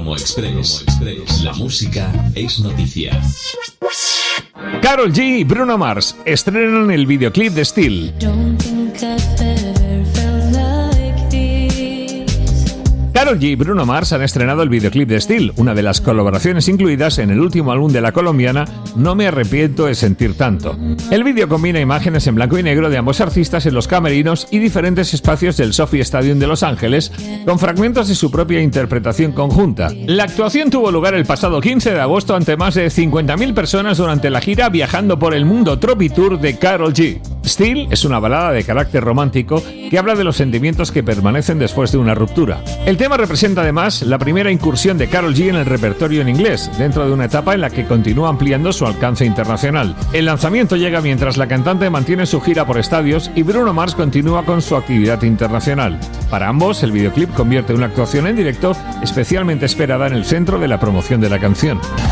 Promo Express. La música es noticia. Karol G y Bruno Mars estrenan el videoclip de Still. Karol G y Bruno Mars han estrenado el videoclip de Still, una de las colaboraciones incluidas en el último álbum de la colombiana, No me arrepiento de sentir tanto. El vídeo combina imágenes en blanco y negro de ambos artistas en los camerinos y diferentes espacios del SoFi Stadium de Los Ángeles, con fragmentos de su propia interpretación conjunta. La actuación tuvo lugar el pasado 15 de agosto ante más de 50.000 personas durante la gira Viajando por el Mundo Tropitour de Karol G. Still es una balada de carácter romántico que habla de los sentimientos que permanecen después de una ruptura. El tema representa además la primera incursión de Karol G en el repertorio en inglés, dentro de una etapa en la que continúa ampliando su alcance internacional. El lanzamiento llega mientras la cantante mantiene su gira por estadios y Bruno Mars continúa con su actividad internacional. Para ambos, el videoclip convierte una actuación en directo especialmente esperada en el centro de la promoción de la canción.